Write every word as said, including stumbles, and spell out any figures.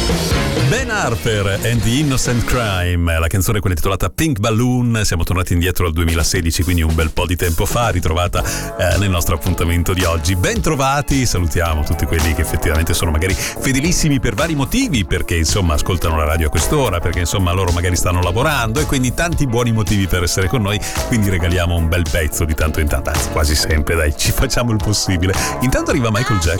Ben Harper and the Innocent Crime, la canzone quella intitolata Pink Balloon. Siamo tornati indietro al duemilasedici, quindi un bel po' di tempo fa, ritrovata eh, nel nostro appuntamento di oggi. Ben trovati, salutiamo tutti quelli che effettivamente sono magari fedelissimi per vari motivi, perché insomma ascoltano la radio a quest'ora, perché insomma loro magari stanno lavorando, e quindi tanti buoni motivi per essere con noi, quindi regaliamo un bel pezzo di tanto in tanto, anzi quasi sempre, dai, ci facciamo il possibile. Intanto arriva Michael Jackson.